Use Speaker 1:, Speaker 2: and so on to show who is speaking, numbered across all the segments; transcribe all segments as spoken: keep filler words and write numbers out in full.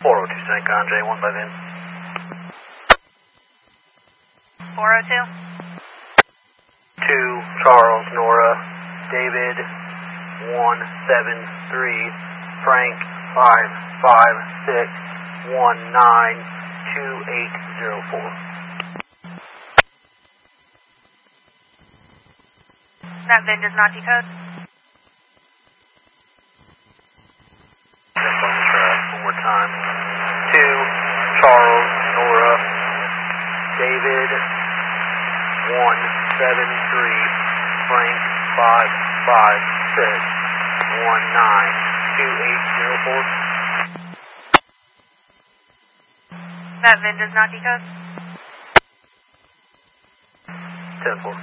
Speaker 1: four oh two Sencon, J one by Vin.
Speaker 2: four oh two?
Speaker 1: two, Charles, Nora, David, one seven three, Frank, five five six, one nine, two eight zero four.
Speaker 2: That V I N does not decode.
Speaker 1: That's on the track, one more time. two, Charles, Nora, David, one seven three, Frank, five five six, one nine, two eight zero four.
Speaker 2: That V I N does not decode.
Speaker 1: ten four.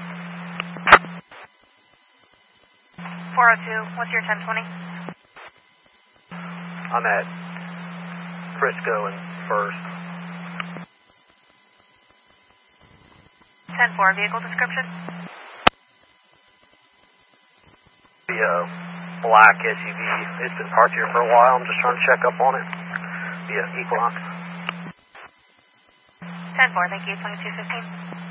Speaker 2: four oh two, what's your ten twenty?
Speaker 1: I'm at Frisco and First.
Speaker 2: ten four, vehicle description?
Speaker 1: The uh, black S U V. It's been parked here for a while. I'm just trying to check up on it. The uh, Equinox.
Speaker 2: ten four, thank you, twenty-two fifteen.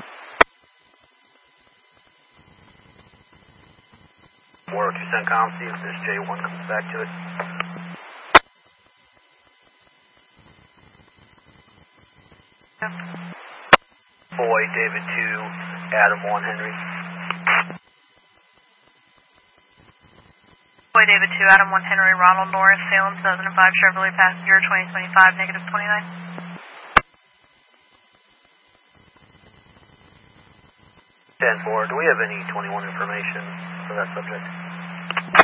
Speaker 1: four oh two Sencom, see if this J one comes back to it.
Speaker 2: Yep.
Speaker 1: Boy, David two, Adam one, Henry.
Speaker 2: Boy, David two, Adam one, Henry, Ronald Norris, Salem two thousand five Chevrolet passenger, twenty twenty-five, negative twenty-nine.
Speaker 1: ten four, do we have any twenty-one information for that subject?